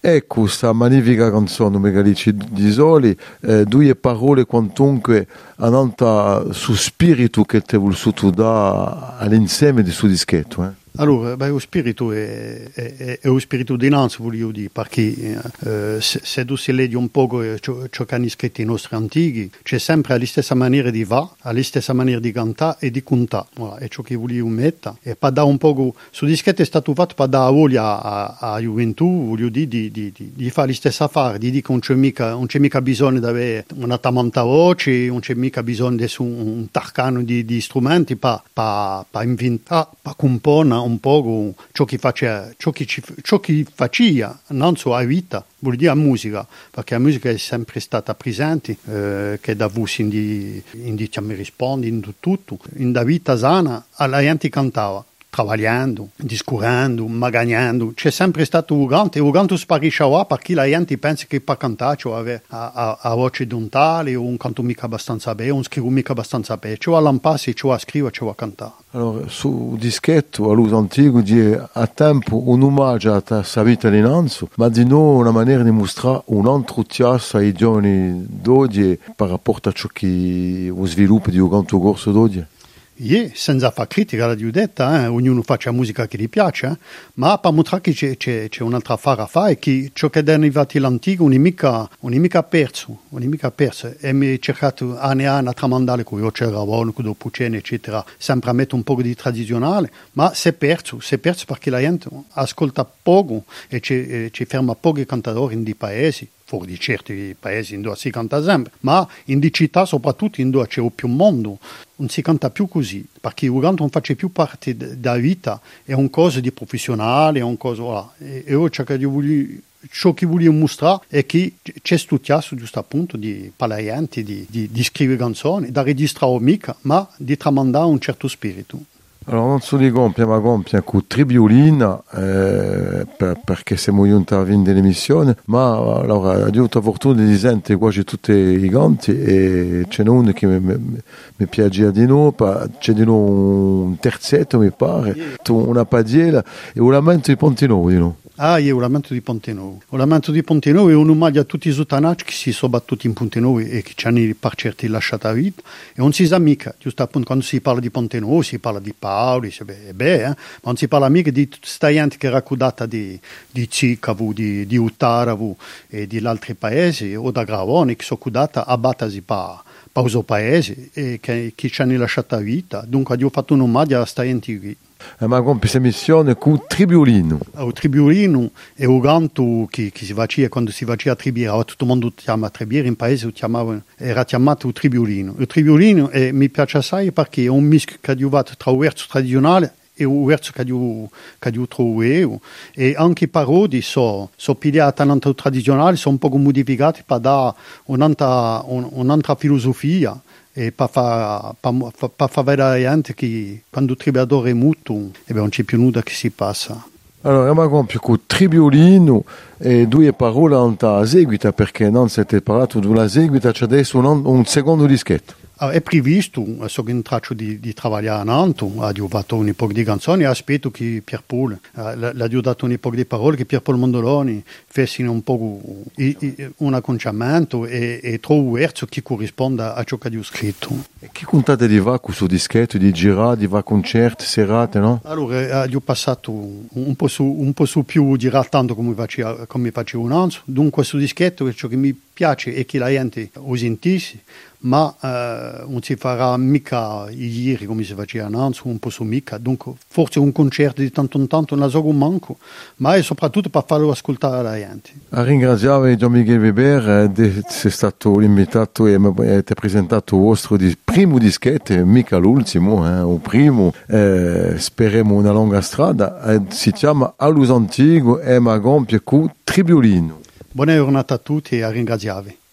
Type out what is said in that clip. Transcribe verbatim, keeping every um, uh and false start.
Ecco, questa magnifica canzone, Megalici di Soli, eh, due parole quantunque hanno su spirito che ti vuol dare all'insieme di suo dischetto. Eh? Allora, beh, lo spirito è, è, è lo spirito di Nantes, voglio dire, perché eh, se, se tu si leggi un po' ciò, ciò che hanno scritto i nostri antichi, c'è sempre la stessa maniera di va, la stessa maniera di cantare e di contare. Voilà, è ciò che voglio mettere. E per dare un po', su dischetto è stato fatto per dare voglia alla gioventù, voglio dire, di, di, di, di fare le stesse affari, di dire che non c'è mica, non c'è mica bisogno di avere una tamanta voce, non c'è mica bisogno di essere un, un tarcano di, di strumenti per inventare, per comporre un po' ciò che faceva, ciò che, ci, ciò che faceva, non solo a vita, vuol dire la musica, perché la musica è sempre stata presente, eh, che da voi in, in diciamo rispondi, in tutto, in da vita sana, la gente cantava. Travagliando, discorrendo, magagnando, c'è sempre stato un canto e un canto sparisce là perché la gente pensa che per cantare cioè a, a voce dentale o un canto mica abbastanza bene, un scrivo mica abbastanza bene, cioè a lampare, cioè a scrivere, cioè a cantare. Allora, su dischetto all'uso antico di a tempo un omaggio a questa vita di Nantes, ma di nuovo una maniera di mostrare un entusiasmo ai giovani d'oggi per rapporto a ciò che lo sviluppo di un canto corso d'oggi. Yeah, senza fare critica, l'ho detta, eh? Ognuno fa la musica che gli piace, eh? Ma per mostrare che c'è, c'è, c'è un'altra affare a fare, che ciò che è arrivato l'antico non è mica, non è mica perso, non è mica perso. E mi ho cercato anni e anni a tramandare con io c'era con dopo cene, eccetera, sempre a mettere un po' di tradizionale, ma si è perso, si è perso perché la gente ascolta poco e ci, ci ferma pochi cantatori in dei paesi. Fuori di certi paesi in dove si canta sempre, ma in di città soprattutto in dove c'è più mondo non si canta più così, perché il canto non fa più parte della vita, è un cosa di professionale, è un cosa, voilà. E, e io ciò che voglio, ciò che voglio mostrare è che c'è studiato giusto appunto di parlare, di, di, di scrivere canzoni, da registrare mica, ma di tramandare un certo spirito. Allora, non solo di compia, ma compia con triviolina, eh, per, perché siamo venuti a vendere l'emissione, ma allora, ho avuto la fortuna di sentire quasi tutti i canti e c'è uno che mi, mi, mi piace di nuovo, c'è di nuovo un terzetto, mi pare, una padiella e un lamento di Pontenuovo di nuovo. Ah, io ho lamento di Pontenuovo. Il lamento di Pontenuovo è un omaggio a tutti i sotanacci che si sono battuti in Pontenuovo e che ci hanno per certi lasciato la vita. E non si sa mica, giusto appunto quando si parla di Pontenuovo, si parla di Paoli, si, beh, beh, eh? Ma non si parla mica di tutta questa gente che è raccontata di, di Cicavu, di, di Uttaravu e di altri paesi, o da Gravone, che sono accudata a battersi per questo paese e che, che ci hanno lasciato la vita. Dunque, ho fatto un omaggio a questa gente qui. Eh, ma con questa missione con triviolino. Il triviolino è un canto che, che si faceva quando si faceva a Tribire, tutto il mondo chiama Tribire, in paese chiamava, era chiamato il triviolino. Il triviolino è, mi piace assai perché è un mischio che ha giovato tra il verso tradizionale e un verso che ho trovato e anche i parodi sono so pigliati all'altro tradizionale, sono un po' modificati per dare un'altra, un, un'altra filosofia e per far, per, per far vedere alla gente che quando il tribadore è muto e non c'è più nulla che si passa. Allora, ma compio con triviolino e due parole a seguita perché non siete parlato di una seguita, c'è adesso un, un secondo dischetto. È previsto, so che traccio di, di lavorare a Nantes, ha fatto un po' di canzoni, aspetto che Pierpaolo, l'ha dato un po' di parole, che Pierpaolo Mondoloni fesse un po' un acconciamento e, e trovo un verso che corrisponda a ciò che ha scritto. E che contate di va con questo dischetto, di girare, di va a concerti, serate, no? Allora, ho passato un po' su, un po' su più girare tanto come facevo, come facevo un anno, dunque questo dischetto è ciò che mi piace e che la gente lo sentisse, ma eh, non si farà mica ieri come si faceva Nantes, un po' su mica, dunque forse un concerto di tanto in tanto non la so un manco, ma è soprattutto per farlo ascoltare alla gente. A ringraziare Gian Miguel Weber, eh, sei stato invitato e avete presentato il vostro di, primo dischetto, mica l'ultimo, eh, il primo, eh, speriamo una lunga strada, eh, si chiama Alus Antigo e ma compie con triviolino. Buona giornata a tutti e a ringraziarvi.